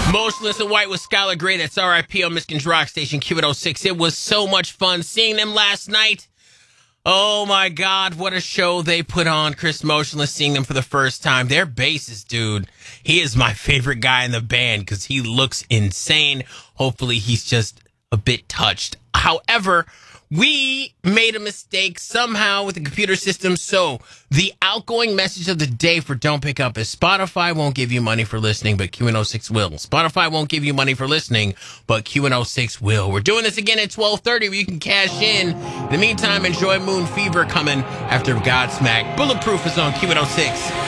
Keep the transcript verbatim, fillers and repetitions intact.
Motionless in White with Skylar Grey. That's R I P on Michigan's Rock Station, Q one oh six. It was so much fun seeing them last night. Oh, my God, what a show they put on. Chris Motionless, seeing them for the first time. Their bassist, dude, he is my favorite guy in the band because he looks insane. Hopefully, he's just a bit touched. However, we made a mistake somehow with the computer system, so the outgoing message of the day for Don't Pick Up is Spotify won't give you money for listening, but Q one oh six will. Spotify won't give you money for listening, but Q one oh six will. We're doing this again at twelve thirty where you can cash in. In the meantime, enjoy Moon Fever coming after Godsmack. Bulletproof is on Q one oh six.